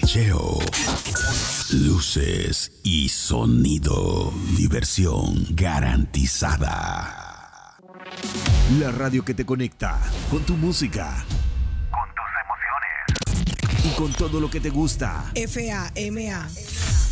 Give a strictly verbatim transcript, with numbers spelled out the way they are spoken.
Bochincheo, luces y sonido. Diversión garantizada. La radio que te conecta con tu música, con tus emociones y con todo lo que te gusta. F A M A